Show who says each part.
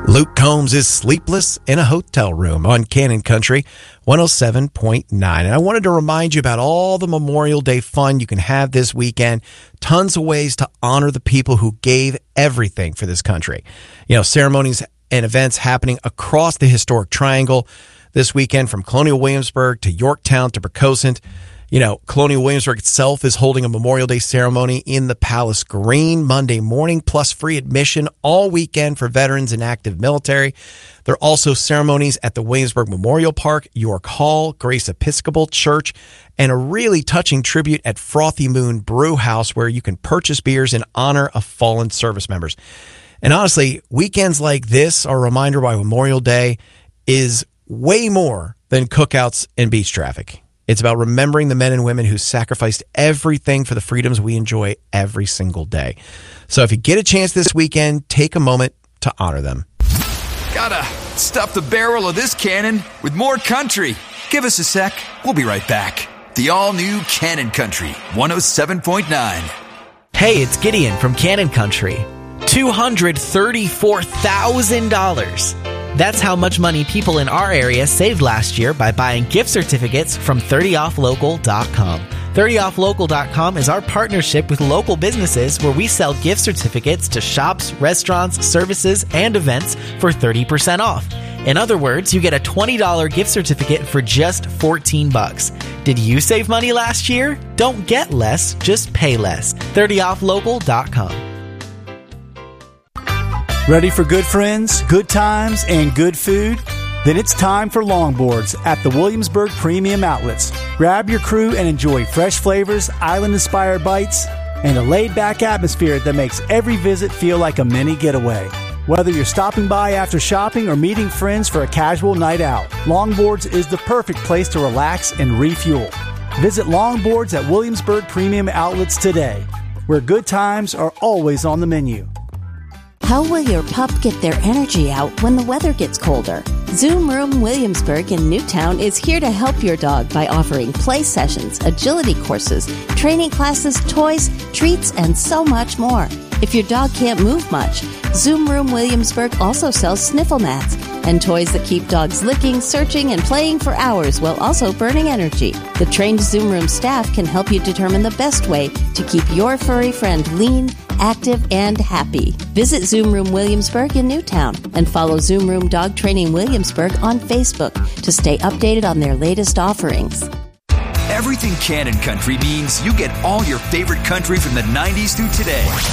Speaker 1: Luke Combs is sleepless in a hotel room on Cannon Country 107.9. And I wanted to remind you about all the Memorial Day fun you can have this weekend. Tons of ways to honor the people who gave everything for this country. You know, ceremonies and events happening across the historic Triangle this weekend, from Colonial Williamsburg to Yorktown to Precosant. You know, Colonial Williamsburg itself is holding a Memorial Day ceremony in the Palace Green Monday morning, plus free admission all weekend for veterans and active military. There are also ceremonies at the Williamsburg Memorial Park, York Hall, Grace Episcopal Church, and a really touching tribute at Frothy Moon Brew House, where you can purchase beers in honor of fallen service members. And honestly, weekends like this are a reminder why Memorial Day is way more than cookouts and beach traffic. It's about remembering the men and women who sacrificed everything for the freedoms we enjoy every single day. So if you get a chance this weekend, take a moment to honor them.
Speaker 2: Gotta stuff the barrel of this cannon with more country. Give us a sec. We'll be right back. The all-new Cannon Country 107.9.
Speaker 3: Hey, it's Gideon from Cannon Country. $234,000. That's how much money people in our area saved last year by buying gift certificates from 30offlocal.com. 30offlocal.com is our partnership with local businesses where we sell gift certificates to shops, restaurants, services, and events for 30% off. In other words, you get a $20 gift certificate for just $14. Did you save money last year? Don't get less, just pay less. 30offlocal.com.
Speaker 4: Ready for good friends, good times, and good food? Then it's time for longboards at the Williamsburg Premium Outlets. Grab your crew and enjoy fresh flavors, island-inspired bites, and a laid-back atmosphere that makes every visit feel like a mini getaway. Whether you're stopping by after shopping or meeting friends for a casual night out, Longboards is the perfect place to relax and refuel. Visit Longboards at Williamsburg Premium Outlets today, where good times are always on the menu.
Speaker 5: How will your pup get their energy out when the weather gets colder? Zoom Room Williamsburg in Newtown is here to help your dog by offering play sessions, agility courses, training classes, toys, treats, and so much more. If your dog can't move much, Zoom Room Williamsburg also sells sniffle mats and toys that keep dogs licking, searching, and playing for hours while also burning energy. The trained Zoom Room staff can help you determine the best way to keep your furry friend lean, active, and happy. Visit Zoom Room Williamsburg in Newtown and follow Zoom Room Dog Training Williamsburg on Facebook to stay updated on their latest offerings.
Speaker 2: Everything Cannon Country means you get all your favorite country from the 90s through today.